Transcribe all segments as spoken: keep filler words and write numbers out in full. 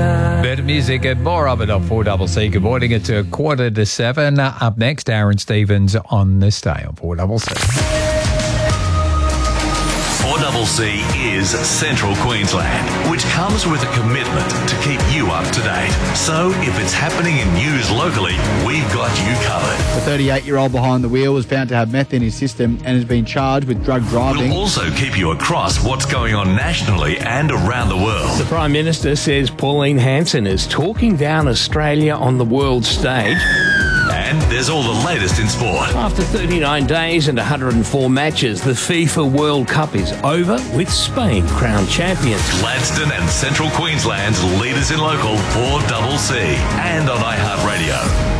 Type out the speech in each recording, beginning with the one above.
Better music and more of it on four C C. Good morning. It's a quarter to seven. Up next, Aaron Stevens on this day on four C C. four C C is Central Queensland, which comes with a commitment to keep you up to date. So if it's happening in news locally, we've got you covered. The thirty-eight-year-old behind the wheel was found to have meth in his system and has been charged with drug driving. We'll also keep you across what's going on nationally and around the world. The Prime Minister says Pauline Hanson is talking down Australia on the world stage. And there's all the latest in sport. After thirty-nine days and one hundred four matches, the FIFA World Cup is over with Spain crowned champions. Gladstone and Central Queensland's leaders in local four C C and on iHeartRadio.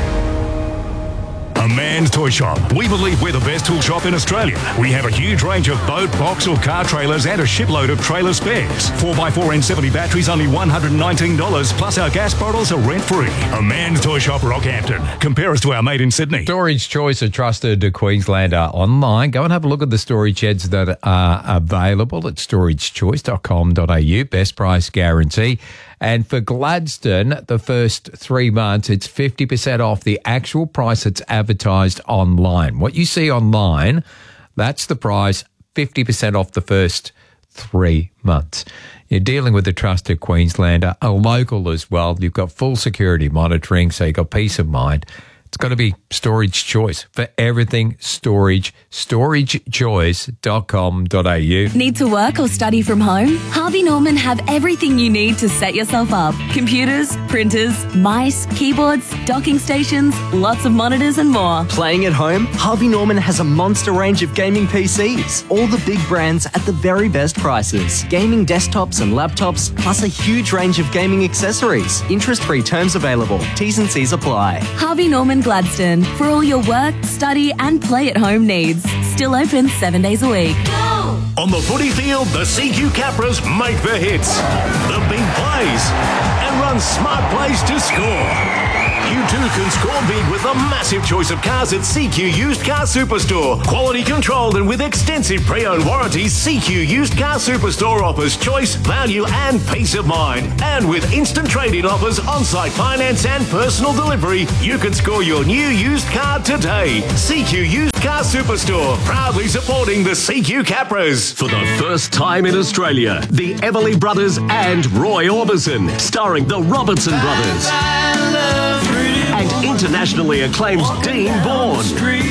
A Man's Toy Shop. We believe we're the best tool shop in Australia. We have a huge range of boat, box or car trailers and a shipload of trailer spares. four by four N seventy batteries only one hundred nineteen dollars, plus our gas bottles are rent-free. A Man's Toy Shop, Rockhampton. Compare us to our mate in Sydney. Storage Choice, a trusted Queenslander online. Go and have a look at the storage sheds that are available at storage choice dot com dot a u. Best price guarantee. And for Gladstone, the first three months, it's fifty percent off the actual price that's advertised online. What you see online, that's the price, fifty percent off the first three months. You're dealing with a trusted Queenslander, a local as well. You've got full security monitoring, so you've got peace of mind. It's got to be Storage Choice for everything storage. storage choice dot com dot a u. Need to work or study from home? Harvey Norman have everything you need to set yourself up. Computers, printers, mice, keyboards, docking stations, lots of monitors and more. Playing at home? Harvey Norman has a monster range of gaming P Cs. All the big brands at the very best prices. Gaming desktops and laptops, plus a huge range of gaming accessories. Interest-free terms available. T's and C's apply. Harvey Norman Gladstone, for all your work, study and play at home needs. Still open seven days a week. On the footy field, the C Q Capras make the hits, the big plays, and run smart plays to score. You too can score big with a massive choice of cars at C Q Used Car Superstore. Quality controlled and with extensive pre-owned warranties, C Q Used Car Superstore offers choice, value and peace of mind. And with instant trade-in offers, on-site finance and personal delivery, you can score your new used car today. C Q Used Car Superstore, proudly supporting the C Q Capras. For the first time in Australia, the Everly Brothers and Roy Orbison, starring the Robertson Brothers. And internationally acclaimed Dean Bourne.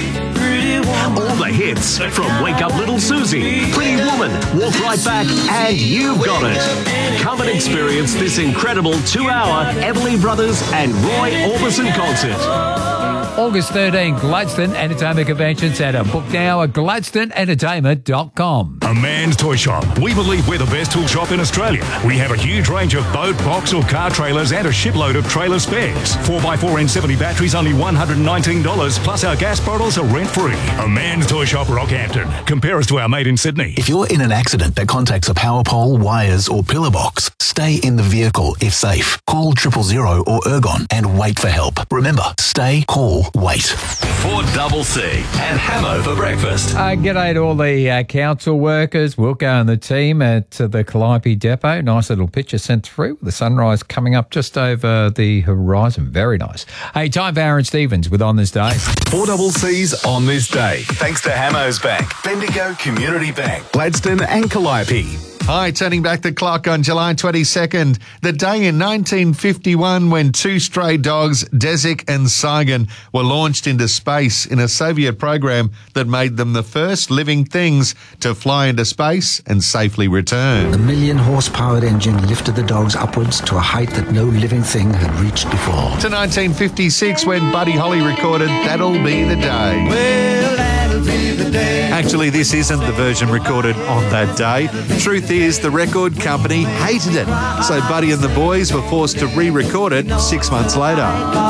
All the hits from Wake Up Little Susie, Pretty Woman, Walk Right Back, and You've Got It. Come and experience this incredible two-hour Everly Brothers and Roy Orbison concert. August thirteenth, Gladstone Entertainment Convention Centre. Book now at gladstone entertainment dot com. A Man's Toy Shop. We believe we're the best tool shop in Australia. We have a huge range of boat, box or car trailers and a shipload of trailer spares. four by four N seventy batteries only one hundred nineteen dollars, plus our gas bottles are rent-free. A Man's Toy Shop, Rockhampton. Compare us to our mate in Sydney. If you're in an accident that contacts a power pole, wires or pillar box, stay in the vehicle if safe. Call triple zero or Ergon and wait for help. Remember, stay, call, wait. four C C and Hamo for breakfast. Uh, g'day to all the uh, council workers, Wilco and the team at uh, the Calliope Depot. Nice little picture sent through with the sunrise coming up just over the horizon. Very nice. Hey, time for Aaron Stevens with On This Day. four C C's On This Day, thanks to Hamos Bank, Bendigo Community Bank, Gladstone and Calliope. Hi, turning back the clock on July twenty-second, the day in nineteen fifty-one when two stray dogs, Desik and Saigon, were launched into space in a Soviet program that made them the first living things to fly into space and safely return. The million horsepower engine lifted the dogs upwards to a height that no living thing had reached before. To nineteen fifty-six when Buddy Holly recorded That'll Be the Day. Well, that'll be the day. Actually, this isn't the version recorded on that day. Truth is, the record company hated it, so Buddy and the boys were forced to re-record it six months later.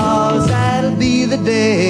That'll be the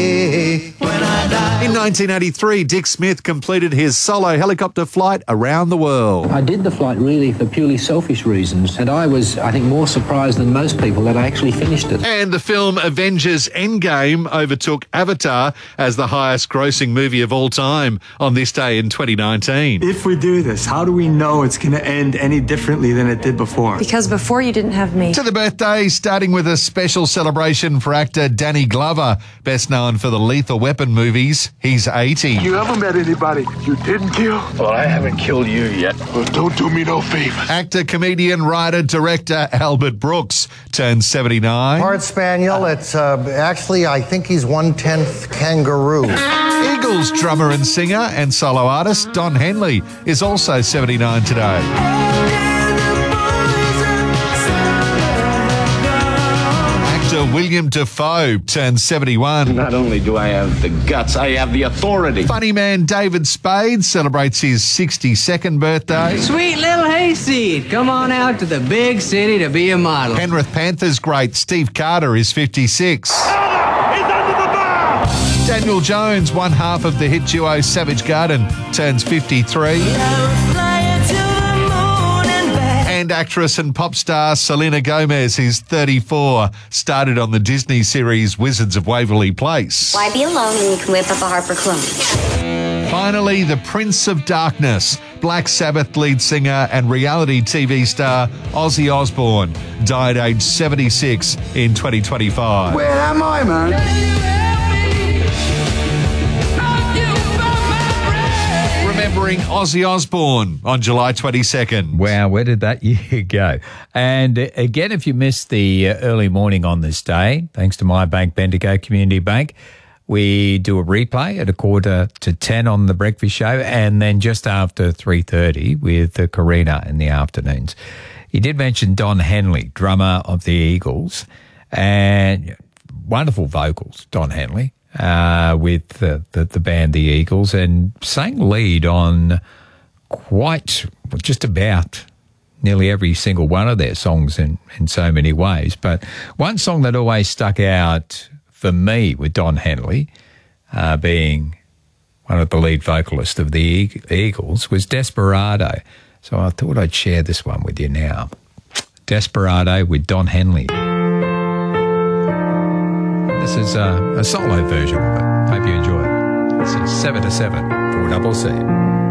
day when I die. In nineteen eighty-three, Dick Smith completed his solo helicopter flight around the world. I did the flight really for purely selfish reasons, and I was, I think, more surprised than most people that I actually finished it. And the film Avengers Endgame overtook Avatar as the highest grossing movie of all time. on this day in twenty nineteen. If we do this, how do we know it's going to end any differently than it did before? Because before you didn't have me. To the birthday, starting with a special celebration for actor Danny Glover, best known for the Lethal Weapon movies. He's eighty. You ever met anybody you didn't kill? Well, I haven't killed you yet. Well, don't do me no favors. Actor, comedian, writer, director Albert Brooks turns seventy-nine. Hard Spaniel. It's uh, actually, I think he's one-tenth kangaroo. Eagles drummer and singer and solo artist Don Henley is also seventy-nine today. Actor William Dafoe turns seventy-one. Not only do I have the guts, I have the authority. Funny man David Spade celebrates his sixty-second birthday. Sweet little hayseed, come on out to the big city to be a model. Penrith Panthers great Steve Carter is fifty-six. Daniel Jones, one half of the hit duo Savage Garden, turns fifty-three. And actress and pop star Selena Gomez is thirty-four. Started on the Disney series Wizards of Waverly Place. Why be alone when you can whip up a Harper clone? Finally, the Prince of Darkness, Black Sabbath lead singer and reality T V star Ozzy Osbourne, died aged seventy-six in twenty twenty-five. Where am I, man? Remembering Ozzy Osbourne on July twenty-second. Wow, where did that year go? And uh, again, if you missed the uh, early morning on this day, thanks to my bank, Bendigo Community Bank, we do a replay at a quarter to ten on the breakfast show, and then just after three thirty with uh, Karina in the afternoons. You did mention Don Henley, drummer of the Eagles, and wonderful vocals, Don Henley. Uh, with the, the, the band The Eagles, and sang lead on quite just about nearly every single one of their songs in, in so many ways. But one song that always stuck out for me with Don Henley, uh, being one of the lead vocalists of The Eagles, was Desperado. So I thought I'd share this one with you now. Desperado with Don Henley. This is a, a solo version of it. Hope you enjoy it. This is seven to seven, four double C.